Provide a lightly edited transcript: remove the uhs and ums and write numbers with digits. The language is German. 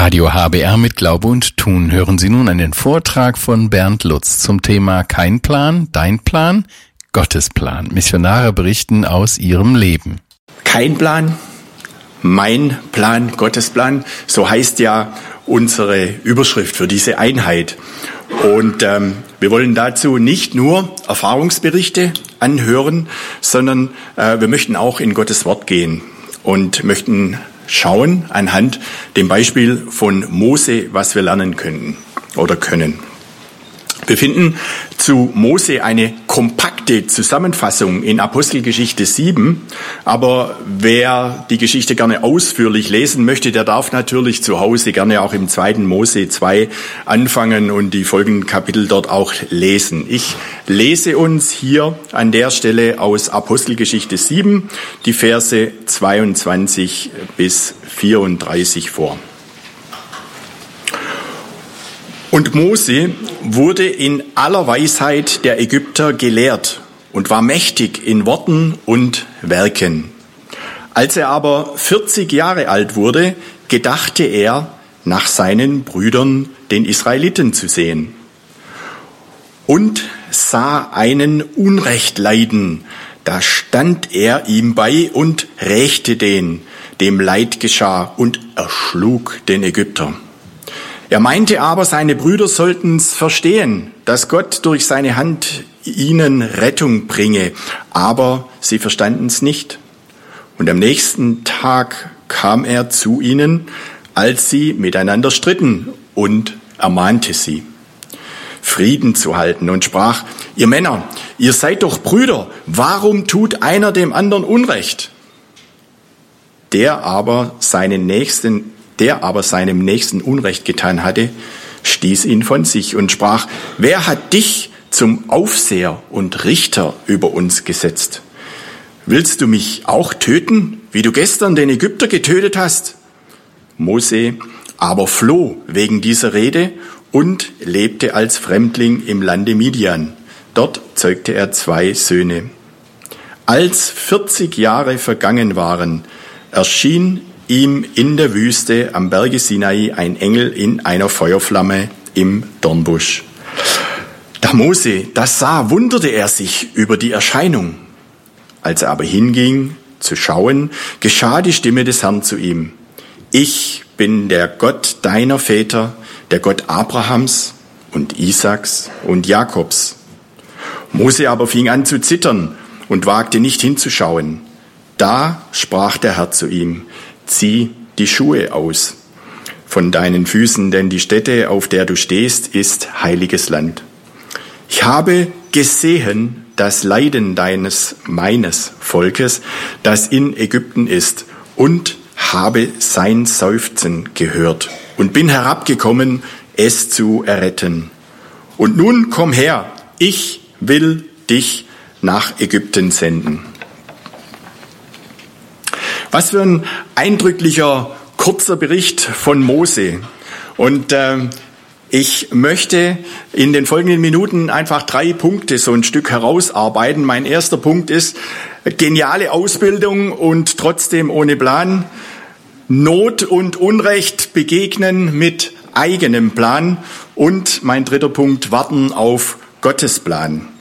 Radio HBR mit Glaube und Tun. Hören Sie nun einen Vortrag von Bernd Lutz zum Thema Kein Plan, dein Plan, Gottes Plan. Missionare berichten aus ihrem Leben. Kein Plan, mein Plan, Gottes Plan. So heißt ja unsere Überschrift für diese Einheit. Und wir wollen dazu nicht nur Erfahrungsberichte anhören, sondern wir möchten auch in Gottes Wort gehen und möchten schauen anhand dem Beispiel von Mose, was wir lernen können. Wir finden zu Mose eine kompakte Zusammenfassung in Apostelgeschichte 7, aber wer die Geschichte gerne ausführlich lesen möchte, der darf natürlich zu Hause gerne auch im 2. Mose 2 anfangen und die folgenden Kapitel dort auch lesen. Ich lese uns hier an der Stelle aus Apostelgeschichte 7 die Verse 22 bis 34 vor. Und Mose wurde in aller Weisheit der Ägypter gelehrt und war mächtig in Worten und Werken. Als er aber 40 Jahre alt wurde, gedachte er, nach seinen Brüdern, den Israeliten, zu sehen. Und sah einen Unrecht leiden. Da stand er ihm bei und rächte den, dem Leid geschah, und erschlug den Ägypter. Er meinte aber, seine Brüder sollten's verstehen, dass Gott durch seine Hand ihnen Rettung bringe, aber sie verstanden's nicht. Und am nächsten Tag kam er zu ihnen, als sie miteinander stritten, und ermahnte sie, Frieden zu halten, und sprach, ihr Männer, ihr seid doch Brüder, warum tut einer dem anderen Unrecht? Der aber seinem Nächsten Unrecht getan hatte, stieß ihn von sich und sprach, wer hat dich zum Aufseher und Richter über uns gesetzt? Willst du mich auch töten, wie du gestern den Ägypter getötet hast? Mose aber floh wegen dieser Rede und lebte als Fremdling im Lande Midian. Dort zeugte er 2 Söhne. Als 40 Jahre vergangen waren, erschien ihm in der Wüste am Berge Sinai ein Engel in einer Feuerflamme im Dornbusch. Da Mose das sah, wunderte er sich über die Erscheinung. Als er aber hinging zu schauen, geschah die Stimme des Herrn zu ihm. Ich bin der Gott deiner Väter, der Gott Abrahams und Isaaks und Jakobs. Mose aber fing an zu zittern und wagte nicht hinzuschauen. Da sprach der Herr zu ihm, zieh die Schuhe aus von deinen Füßen, denn die Stätte, auf der du stehst, ist heiliges Land. Ich habe gesehen das Leiden meines Volkes, das in Ägypten ist, und habe sein Seufzen gehört und bin herabgekommen, es zu erretten. Und nun komm her, ich will dich nach Ägypten senden. Was für ein eindrücklicher, kurzer Bericht von Mose. Und ich möchte in den folgenden Minuten einfach 3 Punkte so ein Stück herausarbeiten. Mein erster Punkt ist geniale Ausbildung und trotzdem ohne Plan. Not und Unrecht begegnen mit eigenem Plan. Und mein dritter Punkt, warten auf Gottes Plan.